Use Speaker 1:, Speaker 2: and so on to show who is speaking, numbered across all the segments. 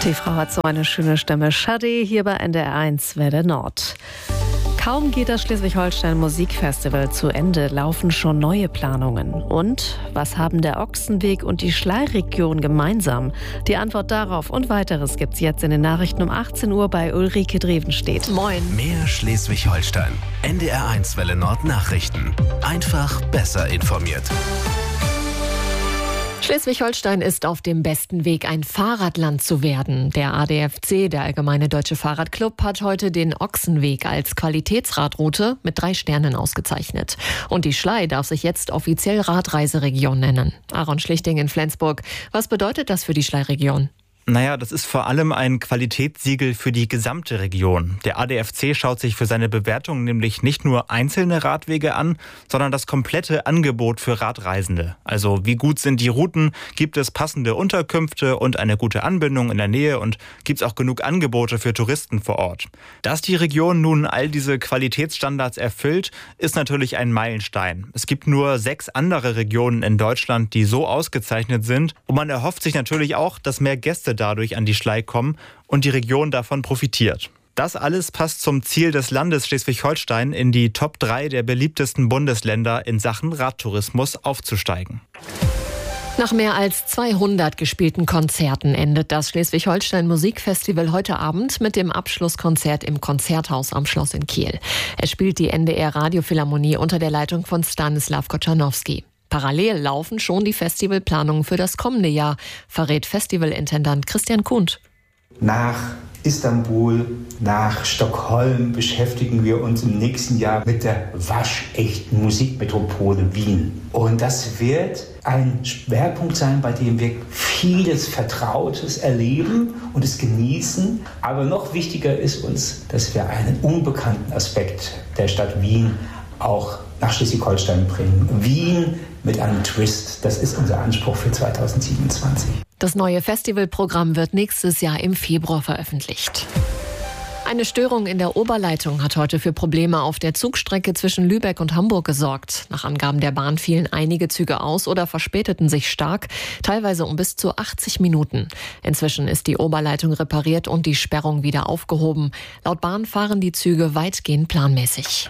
Speaker 1: Die Frau hat so eine schöne Stimme. Shadi hier bei NDR1 Welle Nord. Kaum geht das Schleswig-Holstein Musikfestival zu Ende, laufen schon neue Planungen. Und was haben der Ochsenweg und die Schlei-Region gemeinsam? Die Antwort darauf und weiteres gibt's jetzt in den Nachrichten um 18 Uhr bei Ulrike Drevenstedt.
Speaker 2: Moin. Mehr Schleswig-Holstein. NDR1 Welle Nord Nachrichten. Einfach besser informiert.
Speaker 3: Schleswig-Holstein ist auf dem besten Weg, ein Fahrradland zu werden. Der ADFC, der Allgemeine Deutsche Fahrradclub, hat heute den Ochsenweg als Qualitätsradroute mit 3 Sternen ausgezeichnet. Und die Schlei darf sich jetzt offiziell Radreiseregion nennen. Aaron Schlichting in Flensburg. Was bedeutet das für die Schlei-Region?
Speaker 4: Naja, das ist vor allem ein Qualitätssiegel für die gesamte Region. Der ADFC schaut sich für seine Bewertung nämlich nicht nur einzelne Radwege an, sondern das komplette Angebot für Radreisende. Also wie gut sind die Routen, gibt es passende Unterkünfte und eine gute Anbindung in der Nähe und gibt es auch genug Angebote für Touristen vor Ort. Dass die Region nun all diese Qualitätsstandards erfüllt, ist natürlich ein Meilenstein. Es gibt nur 6 andere Regionen in Deutschland, die so ausgezeichnet sind. Und man erhofft sich natürlich auch, dass mehr Gäste dadurch an die Schlei kommen und die Region davon profitiert. Das alles passt zum Ziel des Landes Schleswig-Holstein, in die Top 3 der beliebtesten Bundesländer in Sachen Radtourismus aufzusteigen.
Speaker 3: Nach mehr als 200 gespielten Konzerten endet das Schleswig-Holstein Musikfestival heute Abend mit dem Abschlusskonzert im Konzerthaus am Schloss in Kiel. Es spielt die NDR Radiophilharmonie unter der Leitung von Stanislav Kochanowski. Parallel laufen schon die Festivalplanungen für das kommende Jahr, verrät Festivalintendant Christian Kuhnt.
Speaker 5: Nach Istanbul, nach Stockholm beschäftigen wir uns im nächsten Jahr mit der waschechten Musikmetropole Wien. Und das wird ein Schwerpunkt sein, bei dem wir vieles Vertrautes erleben und es genießen. Aber noch wichtiger ist uns, dass wir einen unbekannten Aspekt der Stadt Wien auch nach Schleswig-Holstein bringen. Wien mit einem Twist. Das ist unser Anspruch für 2027.
Speaker 3: Das neue Festivalprogramm wird nächstes Jahr im Februar veröffentlicht. Eine Störung in der Oberleitung hat heute für Probleme auf der Zugstrecke zwischen Lübeck und Hamburg gesorgt. Nach Angaben der Bahn fielen einige Züge aus oder verspäteten sich stark, teilweise um bis zu 80 Minuten. Inzwischen ist die Oberleitung repariert und die Sperrung wieder aufgehoben. Laut Bahn fahren die Züge weitgehend planmäßig.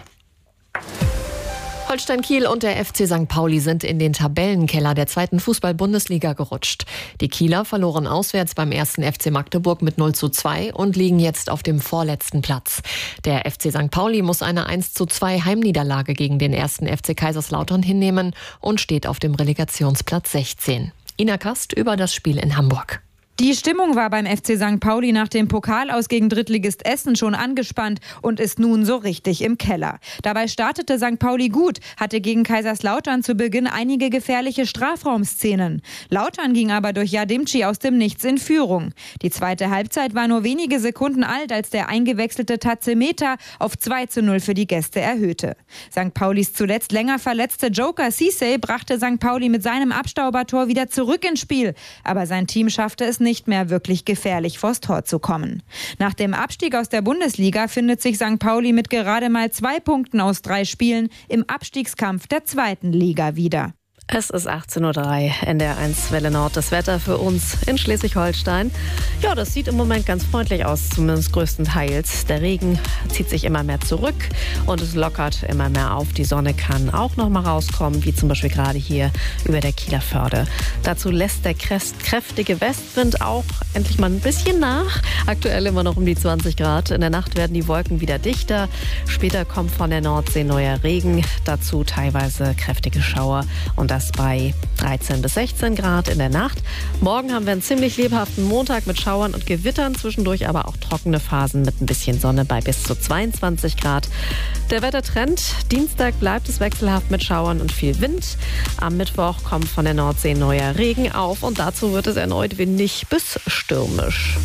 Speaker 3: Holstein Kiel und der FC St. Pauli sind in den Tabellenkeller der 2. Fußball-Bundesliga gerutscht. Die Kieler verloren auswärts beim 1. FC Magdeburg mit 0:2 und liegen jetzt auf dem vorletzten Platz. Der FC St. Pauli muss eine 1:2 Heimniederlage gegen den 1. FC Kaiserslautern hinnehmen und steht auf dem Relegationsplatz 16. Ina Kast über das Spiel in Hamburg.
Speaker 6: Die Stimmung war beim FC St. Pauli nach dem Pokalaus gegen Drittligist Essen schon angespannt und ist nun so richtig im Keller. Dabei startete St. Pauli gut, hatte gegen Kaiserslautern zu Beginn einige gefährliche Strafraumszenen. Lautern ging aber durch Yadimci aus dem Nichts in Führung. Die zweite Halbzeit war nur wenige Sekunden alt, als der eingewechselte Tazemeter auf 2:0 für die Gäste erhöhte. St. Paulis zuletzt länger verletzte Joker Cissé brachte St. Pauli mit seinem Abstaubertor wieder zurück ins Spiel. Aber sein Team schaffte es nicht mehr wirklich gefährlich vors Tor zu kommen. Nach dem Abstieg aus der Bundesliga findet sich St. Pauli mit gerade mal 2 Punkten aus 3 Spielen im Abstiegskampf der 2. Liga wieder.
Speaker 1: Es ist 18:03 Uhr, NDR1 Welle Nord. Das Wetter für uns in Schleswig-Holstein. Ja, das sieht im Moment ganz freundlich aus, zumindest größtenteils. Der Regen zieht sich immer mehr zurück und es lockert immer mehr auf. Die Sonne kann auch noch mal rauskommen, wie zum Beispiel gerade hier über der Kieler Förde. Dazu lässt der kräftige Westwind auch endlich mal ein bisschen nach. Aktuell immer noch um die 20 Grad. In der Nacht werden die Wolken wieder dichter. Später kommt von der Nordsee neuer Regen. Dazu teilweise kräftige Schauer. Und das bei 13 bis 16 Grad in der Nacht. Morgen haben wir einen ziemlich lebhaften Montag mit Schauern und Gewittern, zwischendurch aber auch trockene Phasen mit ein bisschen Sonne bei bis zu 22 Grad. Der Wettertrend: Dienstag bleibt es wechselhaft mit Schauern und viel Wind. Am Mittwoch kommt von der Nordsee neuer Regen auf und dazu wird es erneut windig bis stürmisch.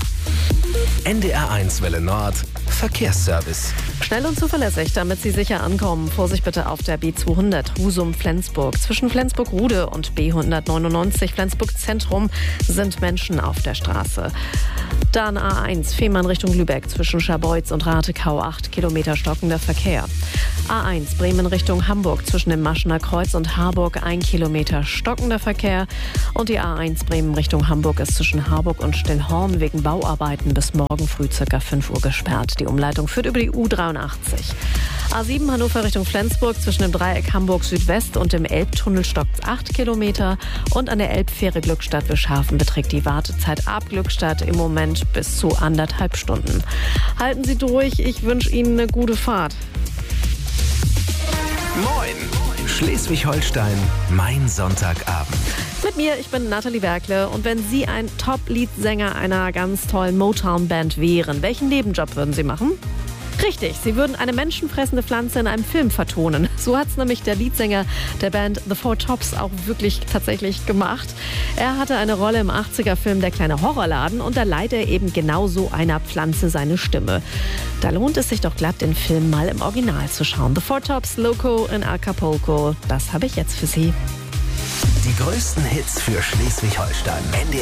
Speaker 2: NDR1 Welle Nord Verkehrsservice.
Speaker 1: Schnell und zuverlässig, damit Sie sicher ankommen. Vorsicht bitte auf der B200 Husum-Flensburg. Zwischen Flensburg-Rude und B199 Flensburg Zentrum sind Menschen auf der Straße. Dann A1 Fehmarn Richtung Lübeck zwischen Scharbeutz und Ratekau 8 Kilometer stockender Verkehr. A1 Bremen Richtung Hamburg zwischen dem Maschener Kreuz und Harburg 1 Kilometer stockender Verkehr. Und die A1 Bremen Richtung Hamburg ist zwischen Harburg und Stillhorn wegen Bauarbeiten bis morgen früh ca. 5 Uhr gesperrt. Die Umleitung führt über die U83. A7 Hannover Richtung Flensburg zwischen dem Dreieck Hamburg Südwest und dem Elbtunnel stockt 8 Kilometer. Und an der Elbfähre Glückstadt-Wischhafen beträgt die Wartezeit ab Glückstadt im Moment bis zu 1,5 Stunden. Halten Sie durch, ich wünsche Ihnen eine gute Fahrt.
Speaker 2: Moin! Schleswig-Holstein, mein Sonntagabend.
Speaker 1: Mit mir, ich bin Nathalie Werkle und wenn Sie ein Top-Leadsänger einer ganz tollen Motown-Band wären, welchen Nebenjob würden Sie machen? Richtig, Sie würden eine menschenfressende Pflanze in einem Film vertonen. So hat es nämlich der Leadsänger der Band The Four Tops auch wirklich tatsächlich gemacht. Er hatte eine Rolle im 80er-Film Der kleine Horrorladen und da leiht er eben genau so einer Pflanze seine Stimme. Da lohnt es sich doch glatt, den Film mal im Original zu schauen. The Four Tops, Loco in Acapulco, das habe ich jetzt für Sie.
Speaker 2: Die größten Hits für Schleswig-Holstein.